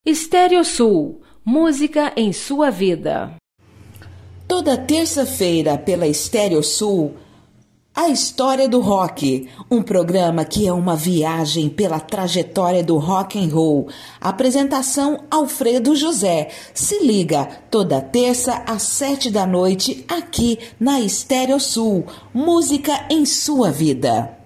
Estéreo Sul, música em sua vida. Toda terça-feira pela Estéreo Sul, A História do Rock, um programa que é uma viagem pela trajetória do rock and roll. Apresentação Alfredo José. Se liga, toda terça às 7 da noite, aqui na Estéreo Sul, música em sua vida.